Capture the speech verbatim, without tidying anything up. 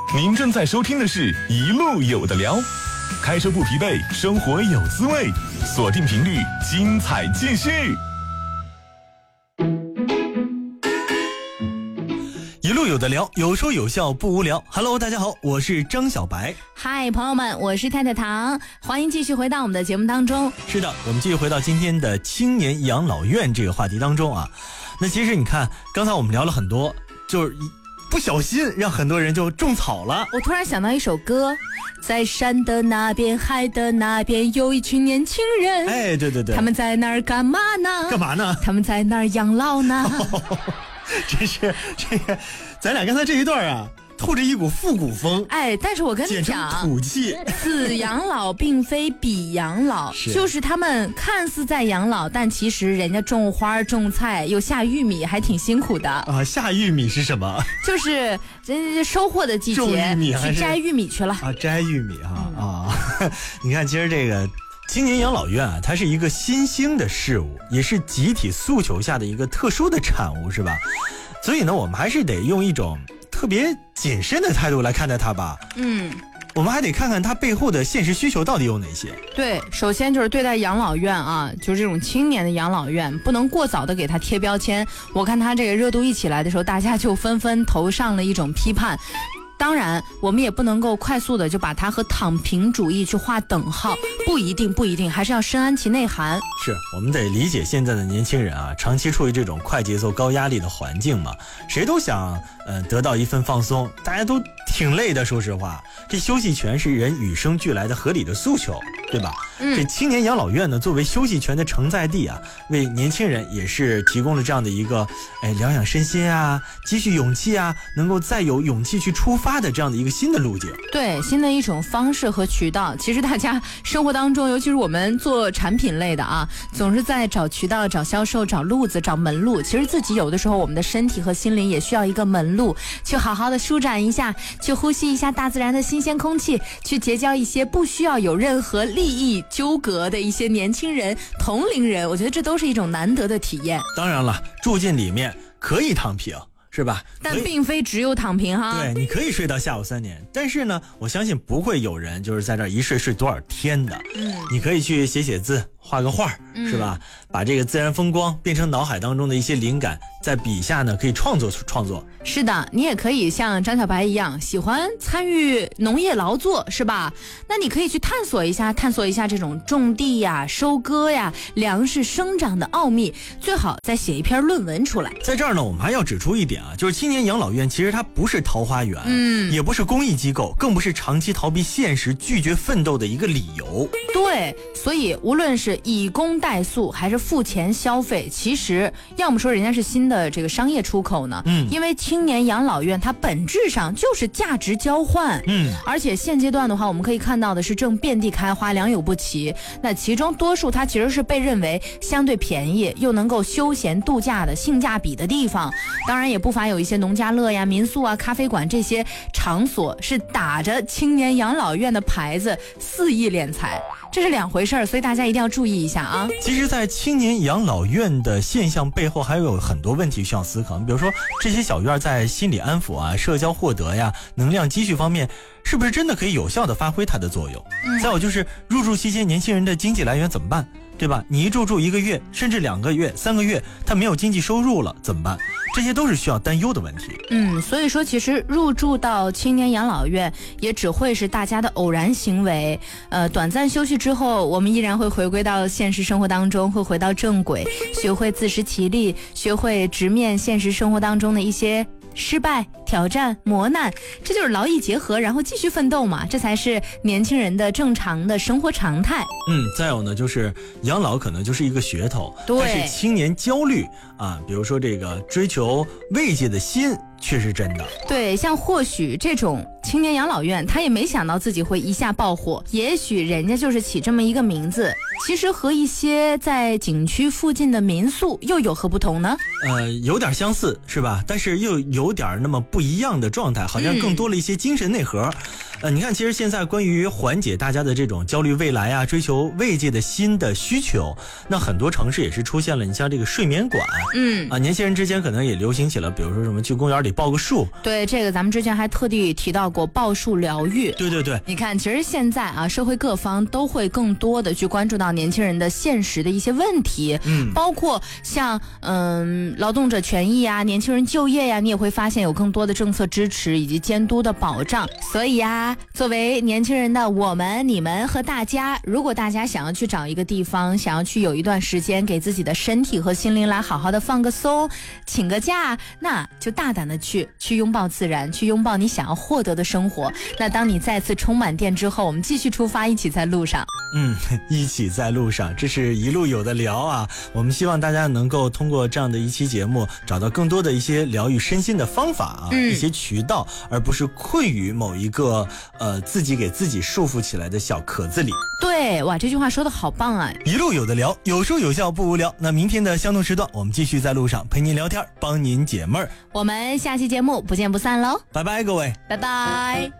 您正在收听的是一路有的聊，开车不疲惫，生活有滋味，锁定频率，精彩继续。 一路有的聊，有说有笑不无聊。Hello， 大家好，我是张小白。 嗨，朋友们，我是太太糖，欢迎继续回到我们的节目当中。 是的，我们继续回到今天的青年养老院这个话题当中啊。那其实你看，刚才我们聊了很多，就是不小心让很多人就种草了。 我突然想到一首歌，在山的那边，海的那边，有一群年轻人。 哎，对对对， 他们在那儿干嘛呢？ 干嘛呢？ 他们在那儿养老呢。 真是这个，咱俩刚才这一段啊，透着一股复古风。 哎，但是我跟你讲， 土气， 此养老并非彼养老，是就是他们看似在养老，但其实人家种花种菜又下玉米，还挺辛苦的啊。下玉米是什么？ 就是这收获的季节， 种玉米还是去摘玉米去了啊？摘玉米哈 啊, 啊！你看，其实这个青年养老院啊，它是一个新兴的事物，也是集体诉求下的一个特殊的产物，是吧？所以呢，我们还是得用一种特别谨慎的态度来看待它吧。嗯，我们还得看看它背后的现实需求到底有哪些。 对，首先就是对待养老院啊，就是这种青年的养老院，不能过早的给它贴标签。我看它这个热度一起来的时候，大家就纷纷投上了一种批判。当然，我们也不能够快速的就把它和躺平主义去划等号，不一定，不一定，还是要深谙其内涵。 是，我们得理解现在的年轻人啊，长期处于这种快节奏、高压力的环境嘛，谁都想呃得到一份放松，大家都挺累的。说实话，这休息权是人与生俱来的合理的诉求，对吧？嗯，这青年养老院呢，作为休息权的承载地啊，为年轻人也是提供了这样的一个，哎，疗养身心啊，积蓄勇气啊，能够再有勇气去出发的这样的一个新的路径。 对，新的一种方式和渠道。其实大家生活当中，尤其是我们做产品类的啊，总是在找渠道、找销售、找路子、找门路。其实自己有的时候，我们的身体和心灵也需要一个门路，去好好的舒展一下，去呼吸一下大自然的新鲜空气，去结交一些不需要有任何利益纠葛的一些年轻人、同龄人。我觉得这都是一种难得的体验。 当然了，住进里面可以躺平，是吧？ 但并非只有躺平哈。 对，你可以睡到下午三点，但是呢，我相信不会有人就是在这儿一睡睡多少天的。嗯，你可以去写写字，画个画，是吧？嗯，把这个自然风光变成脑海当中的一些灵感，在笔下呢可以创作创作。 是的，你也可以像张小白一样喜欢参与农业劳作，是吧？那你可以去探索一下，探索一下这种种地呀、收割呀、粮食生长的奥秘，最好再写一篇论文出来。 在这儿呢，我们还要指出一点啊，就是青年养老院其实它不是桃花源，嗯，也不是公益机构，更不是长期逃避现实、拒绝奋斗的一个理由。 对，所以无论是以工代诉还是付钱消费，其实要么说人家是新的这个商业出口呢，嗯，因为青年养老院它本质上就是价值交换，嗯，而且现阶段的话，我们可以看到的是正遍地开花，良莠不齐。那其中多数它其实是被认为相对便宜又能够休闲度假的性价比的地方，当然也不乏有一些农家乐呀、民宿啊、咖啡馆这些场所是打着青年养老院的牌子肆意敛财。这是两回事儿，所以大家一定要注意一下啊。 其实在青年养老院的现象背后还有很多问题需要思考，比如说这些小院在心理安抚啊、社交获得呀、能量积蓄方面是不是真的可以有效的发挥它的作用、嗯、再有就是入住期间年轻人的经济来源怎么办，对吧？你一入住一个月甚至两个月三个月他没有经济收入了怎么办？这些都是需要担忧的问题。 嗯，所以说其实入住到青年养老院也只会是大家的偶然行为，呃，短暂休息之后我们依然会回归到现实生活当中，会回到正轨，学会自食其力，学会直面现实生活当中的一些失败、挑战、磨难，这就是劳逸结合，然后继续奋斗嘛，这才是年轻人的正常的生活常态。 嗯，再有呢，就是养老可能就是一个噱头， 对， 但是青年焦虑啊，比如说这个追求慰藉的心却是真的。 对，像或许这种青年养老院，他也没想到自己会一下爆火，也许人家就是起这么一个名字，其实和一些在景区附近的民宿又有何不同呢？ 呃，有点相似是吧？但是又有点那么不一样的状态，好像更多了一些精神内核。嗯、呃，你看，其实现在关于缓解大家的这种焦虑未来啊、追求慰藉的新的需求，那很多城市也是出现了，你像这个睡眠馆，嗯啊，年轻人之间可能也流行起了，比如说什么去公园里里报个数。 对，这个咱们之前还特地提到过报数疗愈。 对对对， 你看，其实现在啊，社会各方都会更多的去关注到年轻人的现实的一些问题，嗯，包括像嗯劳动者权益啊、年轻人就业呀、啊，你也会发现有更多的政策支持以及监督的保障。所以呀，作为年轻人的我们、你们和大家，如果大家想要去找一个地方，想要去有一段时间给自己的身体和心灵来好好的放个松，请个假，那就大胆的去去拥抱自然，去拥抱你想要获得的生活。那当你再次充满电之后，我们继续出发，一起在路上。 嗯，一起在路上，这是一路有的聊啊。我们希望大家能够通过这样的一期节目，找到更多的一些疗愈身心的方法啊，嗯、一些渠道，而不是困于某一个呃自己给自己束缚起来的小壳子里。 对，哇，这句话说的好棒啊！ 一路有的聊，有说有笑不无聊。那明天的相同时段，我们继续在路上陪您聊天，帮您解闷儿。 我们下期节目不见不散喽！ 拜拜，各位， 拜拜。